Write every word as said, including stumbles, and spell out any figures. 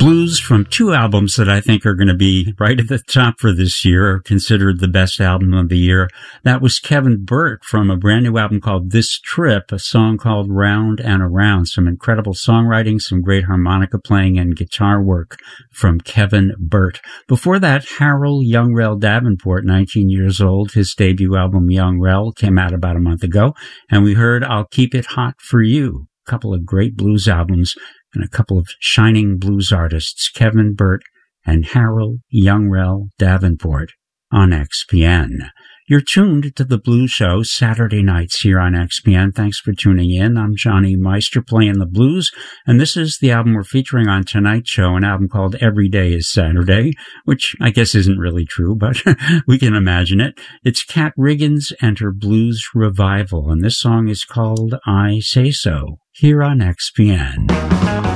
blues from two albums that I think are going to be right at the top for this year, or considered the best album of the year. That was Kevin Burt from a brand new album called This Trip, a song called Round and Around. Some incredible songwriting, some great harmonica playing and guitar work from Kevin Burt. Before that, Harold Youngrell Davenport, nineteen years old. His debut album, Youngrell, came out about a month ago, and we heard I'll Keep It Hot for You. A couple of great blues albums and a couple of shining blues artists, Kevin Burt and Harold Youngrell Davenport on X P N. You're tuned to The Blues Show Saturday nights here on X P N. Thanks for tuning in. I'm Johnny Meister playing the blues, and this is the album we're featuring on tonight's show, an album called Every Day is Saturday, which I guess isn't really true, but we can imagine it. It's Kat Riggins and her Blues Revival, and this song is called I Say So, here on X P N.